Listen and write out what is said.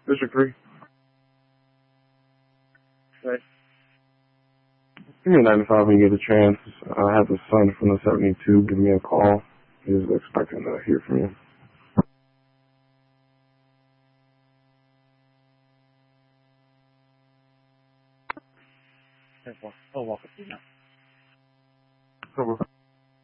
District 3. Right. Give me a 95 when you get a chance. I have the son from the 72 give me a call. He's expecting to hear from you. I'll walk with you now. Over.